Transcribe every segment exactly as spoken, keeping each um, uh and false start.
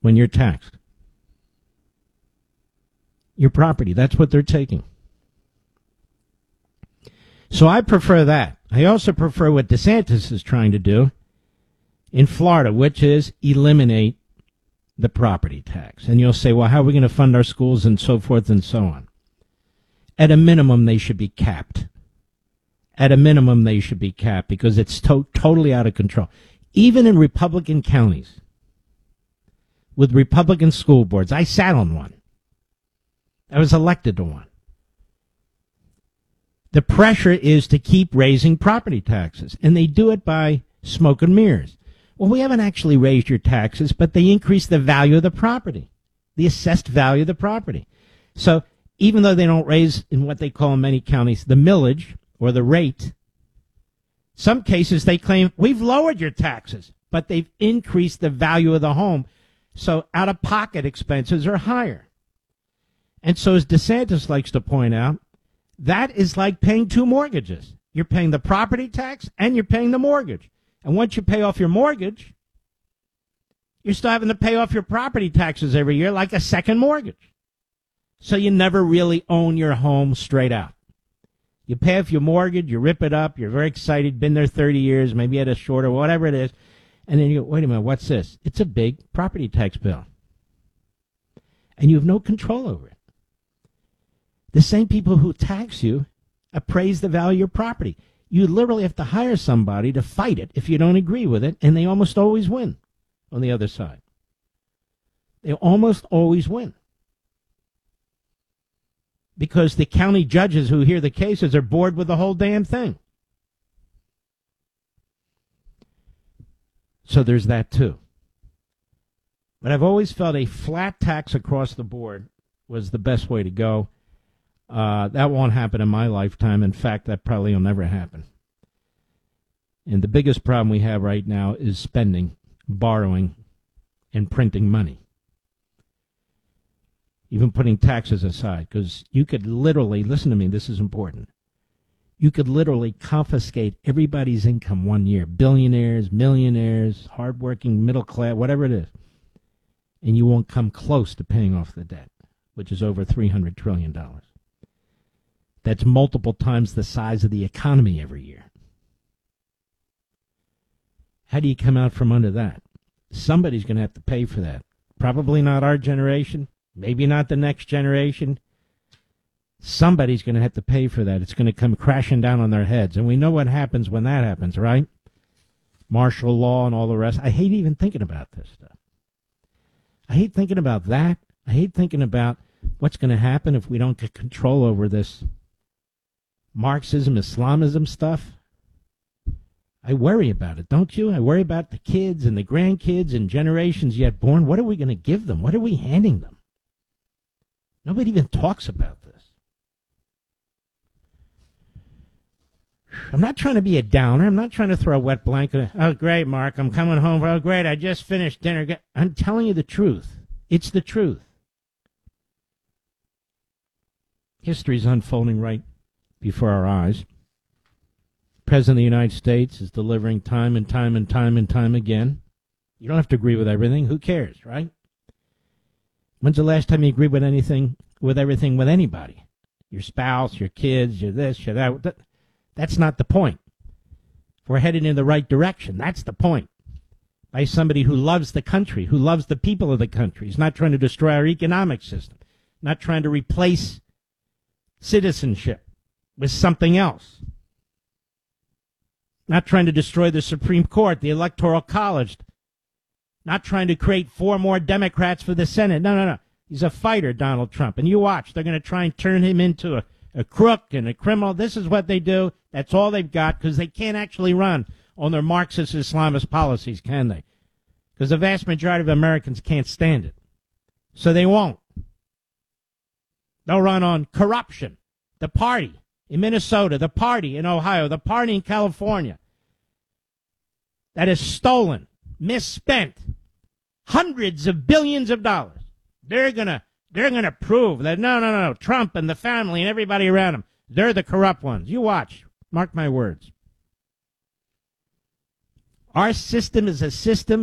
when you're taxed. Your property, that's what they're taking. So I prefer that. I also prefer what DeSantis is trying to do in Florida, which is eliminate the property tax. And you'll say, well, how are we going to fund our schools and so forth and so on? At a minimum, they should be capped. At a minimum, they should be capped because it's to- totally out of control. Even in Republican counties with Republican school boards, I sat on one. I was elected to one. The pressure is to keep raising property taxes, and they do it by smoke and mirrors. Well, we haven't actually raised your taxes, but they increase the value of the property, the assessed value of the property. So even though they don't raise, in what they call in many counties, the millage or the rate, some cases they claim, we've lowered your taxes, but they've increased the value of the home. So out-of-pocket expenses are higher. And so as DeSantis likes to point out, that is like paying two mortgages. You're paying the property tax and you're paying the mortgage. And once you pay off your mortgage, you're still having to pay off your property taxes every year like a second mortgage. So you never really own your home straight out. You pay off your mortgage, you rip it up, you're very excited, been there thirty years, maybe at a shorter, whatever it is. And then you go, wait a minute, what's this? It's a big property tax bill. And you have no control over it. The same people who tax you appraise the value of your property. You literally have to hire somebody to fight it if you don't agree with it, and they almost always win on the other side. They almost always win. Because the county judges who hear the cases are bored with the whole damn thing. So there's that too. But I've always felt a flat tax across the board was the best way to go. Uh, that won't happen in my lifetime. In fact, that probably will never happen. And the biggest problem we have right now is spending, borrowing, and printing money. Even putting taxes aside, because you could literally, listen to me, this is important. You could literally confiscate everybody's income one year, billionaires, millionaires, hardworking, middle class, whatever it is, and you won't come close to paying off the debt, which is over three hundred trillion dollars. That's multiple times the size of the economy every year. How do you come out from under that? Somebody's going to have to pay for that. Probably not our generation, maybe not the next generation. Somebody's going to have to pay for that. It's going to come crashing down on their heads. And we know what happens when that happens, right? Martial law and all the rest. I hate even thinking about this stuff. I hate thinking about that. I hate thinking about what's going to happen if we don't get control over this Marxism, Islamism stuff. I worry about it, don't you? I worry about the kids and the grandkids and generations yet born. What are we going to give them? What are we handing them? Nobody even talks about this. I'm not trying to be a downer. I'm not trying to throw a wet blanket. Oh, great, Mark, I'm coming home. Oh, great, I just finished dinner. I'm telling you the truth. It's the truth. History's unfolding right before our eyes. President of the United States is delivering time and time and time and time again. You don't have to agree with everything. Who cares, right? When's the last time you agreed with anything, with everything with anybody? Your spouse, your kids, your this, your that. that that's not the point. If we're headed in the right direction, that's the point. By somebody who loves the country, who loves the people of the country. He's not trying to destroy our economic system, not trying to replace citizenship with something else. Not trying to destroy the Supreme Court, the Electoral College. Not trying to create four more Democrats for the Senate. No, no, no. He's a fighter, Donald Trump. And you watch. They're going to try and turn him into a, a crook and a criminal. This is what they do. That's all they've got because they can't actually run on their Marxist Islamist policies, can they? Because the vast majority of Americans can't stand it. So they won't. They'll run on corruption. The party in Minnesota, the party in Ohio, the party in California that has stolen, misspent hundreds of billions of dollars. They're gonna they're gonna prove that no, no, no, Trump and the family and everybody around him, they're the corrupt ones. You watch. Mark my words. Our system is a system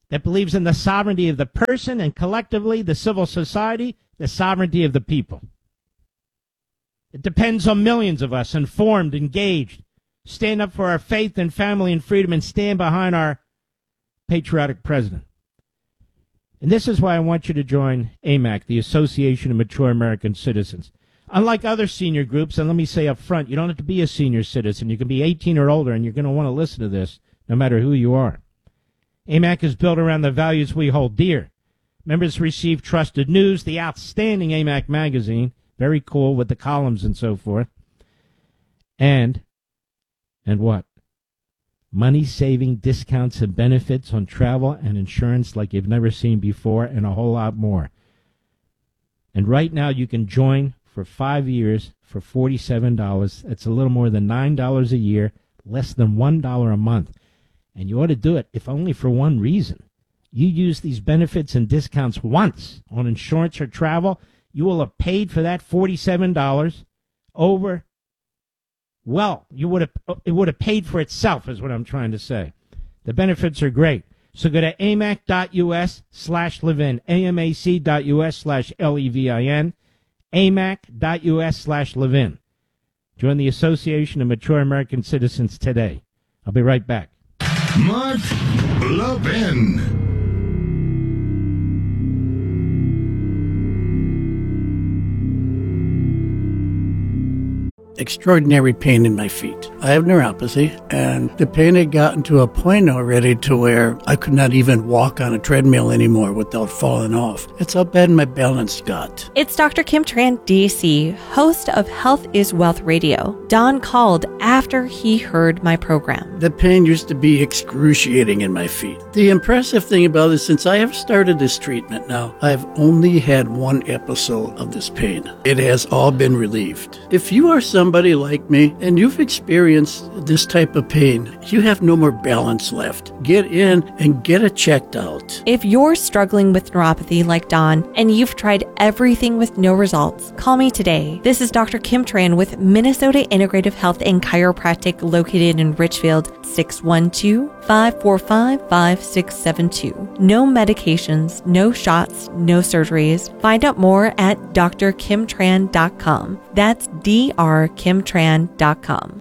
that believes in the sovereignty of the person and collectively the civil society, the sovereignty of the people. It depends on millions of us, informed, engaged, stand up for our faith and family and freedom and stand behind our patriotic president. And this is why I want you to join A M A C, the Association of Mature American Citizens. Unlike other senior groups, and let me say up front, you don't have to be a senior citizen. You can be eighteen or older, and you're going to want to listen to this no matter who you are. A M A C is built around the values we hold dear. Members receive trusted news, the outstanding A M A C magazine, very cool with the columns and so forth. And, and what? Money-saving discounts and benefits on travel and insurance like you've never seen before, and a whole lot more. And right now you can join for five years for forty-seven dollars. That's a little more than nine dollars a year, less than one dollar a month. And you ought to do it, if only for one reason. You use these benefits and discounts once on insurance or travel, you will have paid for that forty-seven dollars over, well, you would have, it would have paid for itself, is what I'm trying to say. The benefits are great. So go to amac.us slash Levin, amac.us slash L-E-V-I-N, amac.us slash Levin. Join the Association of Mature American Citizens today. I'll be right back. Mark Levin. Extraordinary pain in my feet. I have neuropathy, and the pain had gotten to a point already to where I could not even walk on a treadmill anymore without falling off. It's how bad my balance got. It's Doctor Kim Tran, D C, host of Health is Wealth Radio. Don called after he heard my program. The pain used to be excruciating in my feet. The impressive thing about it, since I have started this treatment now, I've only had one episode of this pain. It has all been relieved. If you are some Somebody like me, and you've experienced this type of pain, you have no more balance left. Get in and get it checked out. If you're struggling with neuropathy like Don, and you've tried everything with no results, call me today. This is Doctor Kim Tran with Minnesota Integrative Health and Chiropractic located in Richfield, six one two, five four five, five six seven two. No medications, no shots, no surgeries. Find out more at d r kim tran dot com. That's D R kim tran dot com.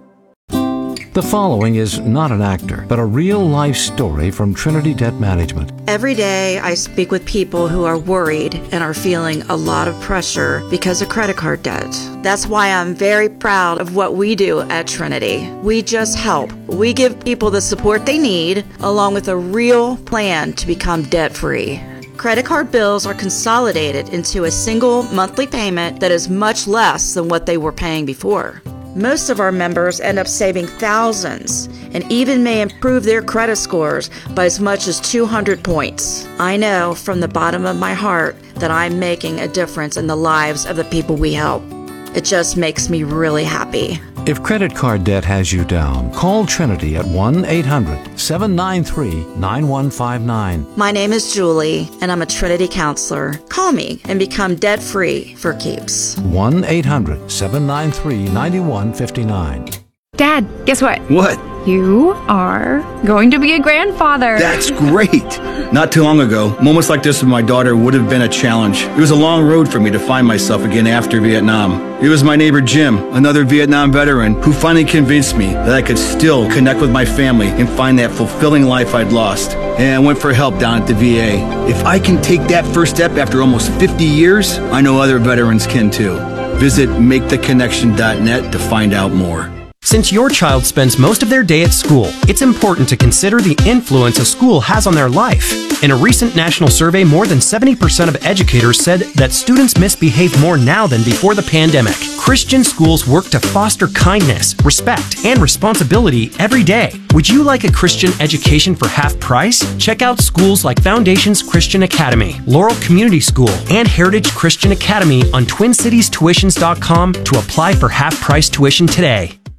The following is not an actor, but a real-life story from Trinity Debt Management. Every day I speak with people who are worried and are feeling a lot of pressure because of credit card debt. That's why I'm very proud of what we do at Trinity. We just help. We give people the support they need, along with a real plan to become debt-free. Credit card bills are consolidated into a single monthly payment that is much less than what they were paying before. Most of our members end up saving thousands and even may improve their credit scores by as much as two hundred points. I know from the bottom of my heart that I'm making a difference in the lives of the people we help. It just makes me really happy. If credit card debt has you down, call Trinity at one eight hundred, seven nine three, nine one five nine. My name is Julie, and I'm a Trinity counselor. Call me and become debt-free for keeps. one eight hundred, seven nine three, nine one five nine. Dad, guess what? What? You are going to be a grandfather. That's great. Not too long ago, moments like this with my daughter would have been a challenge. It was a long road for me to find myself again after Vietnam. It was my neighbor Jim, another Vietnam veteran, who finally convinced me that I could still connect with my family and find that fulfilling life I'd lost. And I went for help down at the V A. If I can take that first step after almost fifty years, I know other veterans can too. Visit make the connection dot net to find out more. Since your child spends most of their day at school, it's important to consider the influence a school has on their life. In a recent national survey, more than seventy percent of educators said that students misbehave more now than before the pandemic. Christian schools work to foster kindness, respect, and responsibility every day. Would you like a Christian education for half price? Check out schools like Foundations Christian Academy, Laurel Community School, and Heritage Christian Academy on twin cities tuitions dot com to apply for half price tuition today.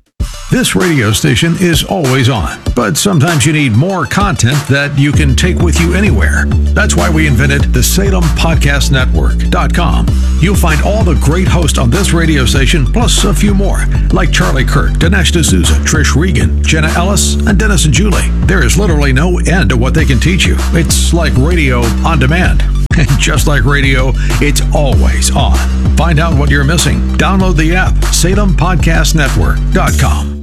This radio station is always on, but sometimes you need more content that you can take with you anywhere. That's why we invented the Salem Podcast Network dot com. You'll find all the great hosts on this radio station, plus a few more, like Charlie Kirk, Dinesh D'Souza, Trish Regan, Jenna Ellis, and Dennis and Julie. There is literally no end to what they can teach you. It's like radio on demand. And just like radio, it's always on. Find out what you're missing. Download the app, Salem Podcast Network dot com.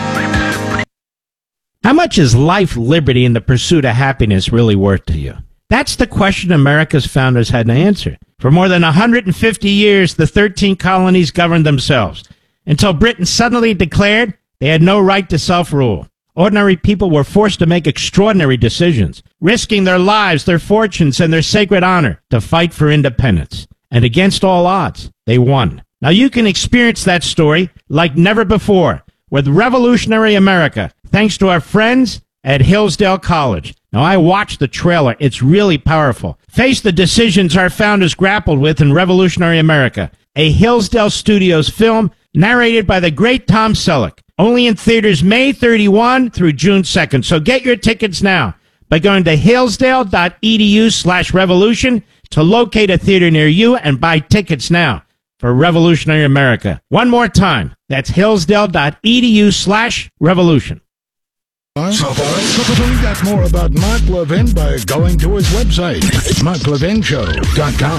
How much is life, liberty, and the pursuit of happiness really worth to you? That's the question America's founders had to answer. For more than one hundred fifty years, the thirteen colonies governed themselves, until Britain suddenly declared they had no right to self-rule. Ordinary people were forced to make extraordinary decisions, risking their lives, their fortunes, and their sacred honor to fight for independence. And against all odds, they won. Now you can experience that story like never before with Revolutionary America, thanks to our friends at Hillsdale College. Now, I watched the trailer. It's really powerful. Face the decisions our founders grappled with in Revolutionary America, a Hillsdale Studios film narrated by the great Tom Selleck. Only in theaters May thirty-first through June second. So get your tickets now by going to hillsdale.edu slash revolution to locate a theater near you and buy tickets now for Revolutionary America. One more time. That's hillsdale.edu slash revolution. So find out more about Mark Levin by going to his website, mark levin show dot com.